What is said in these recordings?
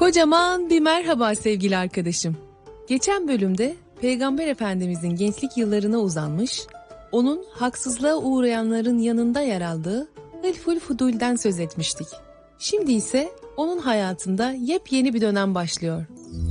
Kocaman bir merhaba sevgili arkadaşım. Geçen bölümde Peygamber Efendimizin gençlik yıllarına uzanmış, onun haksızlığa uğrayanların yanında yer aldığı Hılful Fudul'den söz etmiştik. Şimdi ise onun hayatında yepyeni bir dönem başlıyor.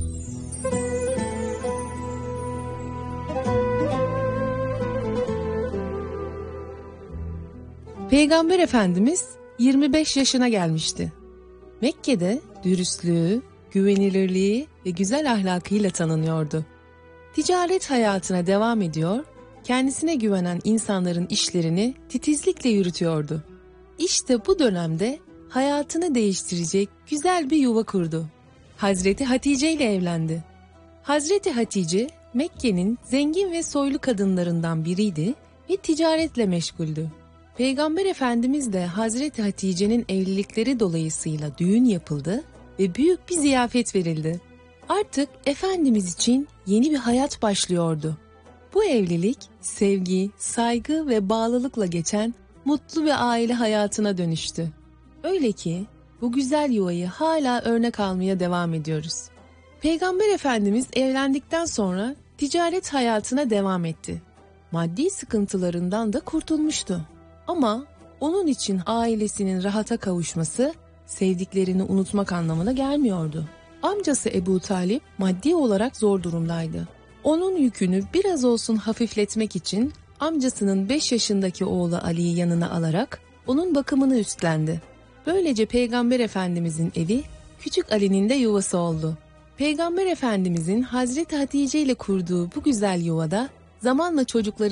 Peygamber Efendimiz 25 yaşına gelmişti. Mekke'de dürüstlüğü, güvenilirliği ve güzel ahlakıyla tanınıyordu. Ticaret hayatına devam ediyor, kendisine güvenen insanların işlerini titizlikle yürütüyordu. İşte bu dönemde hayatını değiştirecek güzel bir yuva kurdu. Hazreti Hatice ile evlendi. Hazreti Hatice, Mekke'nin zengin ve soylu kadınlarından biriydi ve ticaretle meşguldü. Peygamber Efendimiz de Hazreti Hatice'nin evlilikleri dolayısıyla düğün yapıldı ve büyük bir ziyafet verildi. Artık Efendimiz için yeni bir hayat başlıyordu. Bu evlilik sevgi, saygı ve bağlılıkla geçen mutlu bir aile hayatına dönüştü. Öyle ki bu güzel yuvayı hala örnek almaya devam ediyoruz. Peygamber Efendimiz evlendikten sonra ticaret hayatına devam etti. Maddi sıkıntılarından da kurtulmuştu. Ama onun için ailesinin rahata kavuşması sevdiklerini unutmak anlamına gelmiyordu. Amcası Ebu Talip maddi olarak zor durumdaydı. Onun yükünü biraz olsun hafifletmek için amcasının 5 yaşındaki oğlu Ali'yi yanına alarak onun bakımını üstlendi. Böylece Peygamber Efendimizin evi küçük Ali'nin de yuvası oldu. Peygamber Efendimizin Hazreti Hatice ile kurduğu bu güzel yuvada zamanla çocukları